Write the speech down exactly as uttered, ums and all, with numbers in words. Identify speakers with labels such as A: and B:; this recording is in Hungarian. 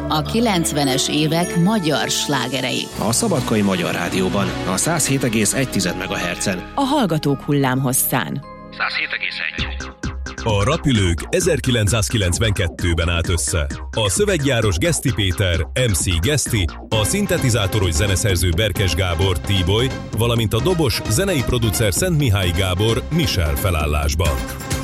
A: A kilencvenes évek magyar slágerei.
B: A Szabadkai Magyar Rádióban, a száz hét egész egy megahertzen.
C: A hallgatók hullámhosszán.
B: száz hét egész egy.
D: A Rapülők ezerkilencszázkilencvenkettőben állt össze. A szöveggyáros Geszti Péter, em cé Geszti, a szintetizátoros zeneszerző Berkes Gábor, T-Boy, valamint a dobos zenei producer Szent Mihály Gábor Michel felállásban.